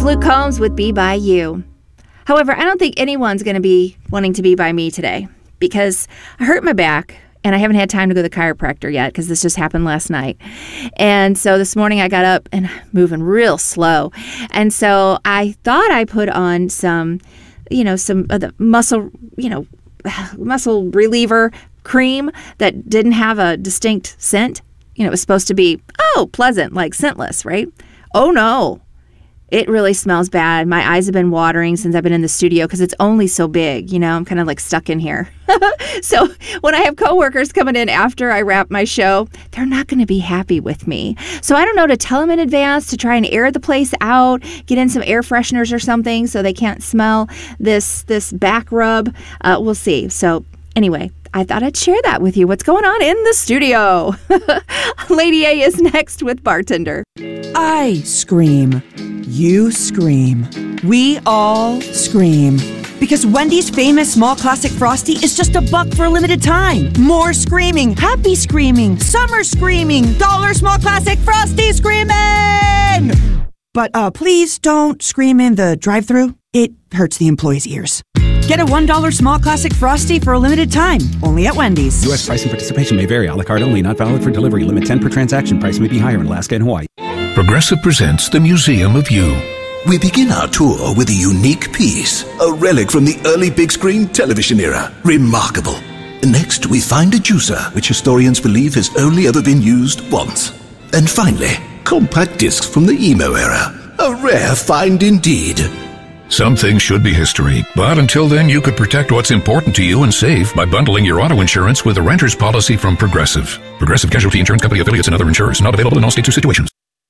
Luke Combs with Be By You. However, I don't think anyone's going to be wanting to be by me today because I hurt my back and I haven't had time to go to the chiropractor yet because this just happened last night. And so this morning I got up and moving real slow. And so I thought I put on some of the muscle reliever cream that didn't have a distinct scent. It was supposed to be, pleasant, like scentless, right? Oh, no. It really smells bad. My eyes have been watering since I've been in the studio because it's only so big. I'm kind of like stuck in here. So when I have coworkers coming in after I wrap my show, they're not going to be happy with me. So I don't know to tell them in advance to try and air the place out, get in some air fresheners or something so they can't smell this back rub. We'll see. So anyway, I thought I'd share that with you. What's going on in the studio? Lady A is next with Bartender. I scream. You scream. We all scream. Because Wendy's famous small classic Frosty is just $1 for a limited time. More screaming, happy screaming, summer screaming, dollar small classic Frosty screaming! But please don't scream in the drive-thru. It hurts the employees' ears. Get a $1 small classic Frosty for a limited time, only at Wendy's. U.S. price and participation may vary. A la carte only, not valid for delivery. Limit 10 per transaction. Price may be higher in Alaska and Hawaii. Progressive presents The Museum of You. We begin our tour with a unique piece, a relic from the early big screen television era. Remarkable. Next, we find a juicer, which historians believe has only ever been used once. And finally, compact discs from the emo era. A rare find indeed. Some things should be history, but until then you could protect what's important to you and save by bundling your auto insurance with a renter's policy from Progressive. Progressive Casualty Insurance Company affiliates and other insurers not available in all states or situations.